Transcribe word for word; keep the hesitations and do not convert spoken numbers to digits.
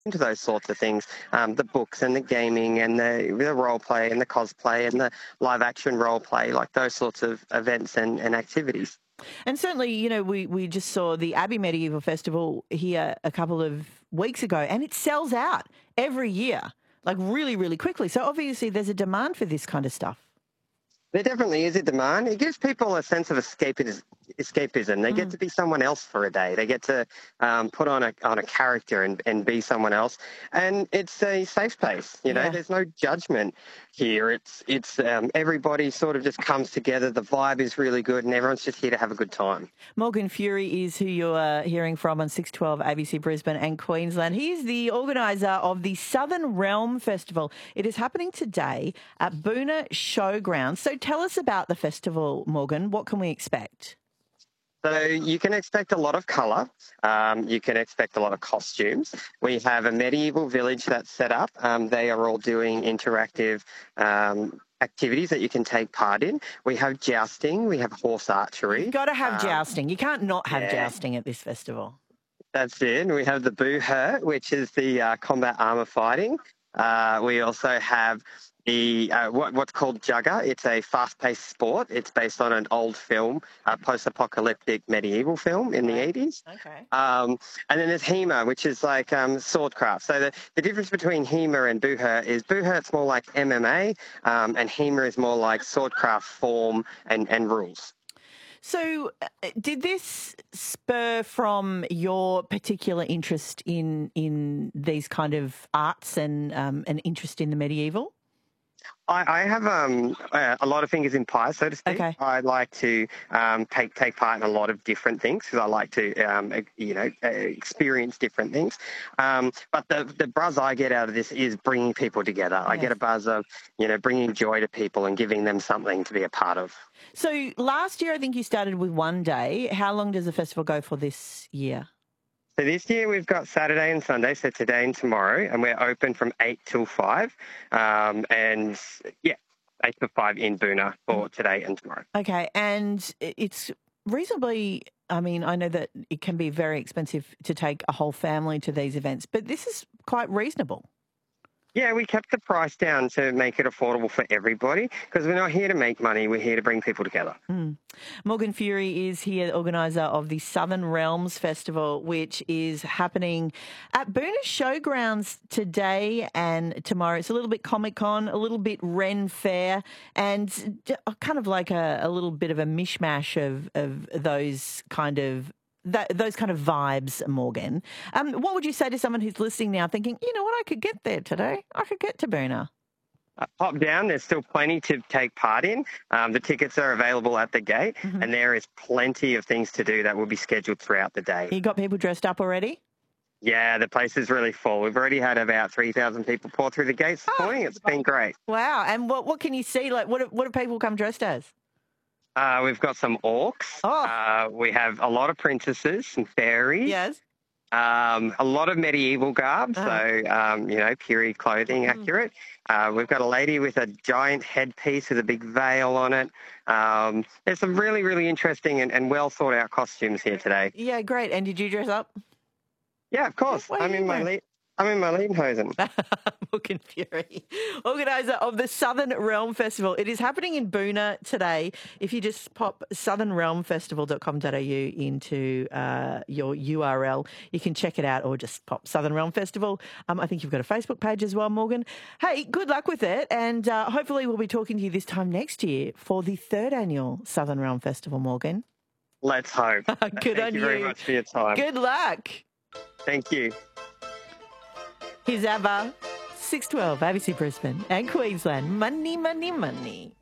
into those sorts of things, um, the books and the gaming and the, the role play and the cosplay and the live action role play, like those sorts of events and, and activities. And certainly, you know, we, we just saw the Abbey Medieval Festival here a couple of weeks ago, and it sells out every year, like really, really quickly. So obviously there's a demand for this kind of stuff. There definitely is a demand. It gives people a sense of escapism. escapism. They get Mm. to be someone else for a day. They get to um, put on a on a character and, and be someone else. And it's a safe place. You know, Yeah. there's no judgment here. It's it's um, everybody sort of just comes together. The vibe is really good, and everyone's just here to have a good time. Morgan Fury is who you're hearing from on six twelve A B C Brisbane and Queensland. He's the organiser of the Southern Realm Festival. It is happening today at Boonah Showgrounds. So tell us about the festival, Morgan. What can we expect? So you can expect a lot of colour. Um, you can expect a lot of costumes. We have a medieval village that's set up. Um, they are all doing interactive um, activities that you can take part in. We have jousting. We have horse archery. You've got to have Um, jousting. You can't not have yeah. jousting at this festival. That's it. And we have the Boo-Her, which is the uh, combat armour fighting. Uh, we also have the uh, what, what's called Jugger. It's a fast-paced sport. It's based on an old film, a post-apocalyptic medieval film in the eighties. Okay. Um, and then there's HEMA, which is like um, swordcraft. So the, the difference between HEMA and Boo-Her is Boo-Her, it's more like M M A, um, and HEMA is more like swordcraft form and, and rules. So uh, did this spur from your particular interest in in these kind of arts and um, an interest in the medieval? I, I have um, a a lot of fingers in pie, so to speak. Okay. I like to um, take take part in a lot of different things because I like to, um, e- you know, uh, experience different things. Um, but the the buzz I get out of this is bringing people together. I Yes. get a buzz of, you know, bringing joy to people and giving them something to be a part of. So last year, I think you started with one day. How long does the festival go for this year? So this year we've got Saturday and Sunday, so today and tomorrow, and we're open from eight till five. Um, and yeah, eight till five in Boonah for today and tomorrow. Okay, and i- it's reasonably, I mean, I know that it can be very expensive to take a whole family to these events, but this is quite reasonable. Yeah, we kept the price down to make it affordable for everybody because we're not here to make money. We're here to bring people together. Mm. Morgan Fury is here, organiser of the Southern Realms Festival, which is happening at Boonah Showgrounds today and tomorrow. It's a little bit Comic-Con, a little bit Ren Fair, and d- kind of like a, a little bit of a mishmash of, of those kind of that, those kind of vibes, Morgan. Um, what would you say to someone who's listening now thinking, you know what, I could get there today. I could get to Boonah. Uh, pop down. There's still plenty to take part in. Um, the tickets are available at the gate, Mhm. and there is plenty of things to do that will be scheduled throughout the day. You got people dressed up already? Yeah, the place is really full. We've already had about three thousand people pour through the gates this Oh. morning. It's been great. Wow. And what, what can you see? Like, what, do- what do people come dressed as? Uh, we've got some orcs. Oh. Uh, we have a lot of princesses, some fairies. Yes. Um, a lot of medieval garb, Uh-huh. so, um, you know, period clothing Mm. accurate. Uh, we've got a lady with a giant headpiece with a big veil on it. Um, there's some really, really interesting and, and well thought out costumes here today. Yeah, great. And did you dress up? Yeah, of course. What are I'm you in my wearing? le- I'm in my Lederhosen. Morgan Fury, organiser of the Southern Realm Festival. It is happening in Boonah today. If you just pop southern realm festival dot com dot a u into uh, your U R L, you can check it out, or just pop Southern Realm Festival. Um, I think you've got a Facebook page as well, Morgan. Hey, good luck with it, and uh, hopefully we'll be talking to you this time next year for the third annual Southern Realm Festival, Morgan. Let's hope. Good Thank on you very you. much for your time. Good luck. Thank you. Here's ABBA, six twelve A B C Brisbane and Queensland. Money, money, money.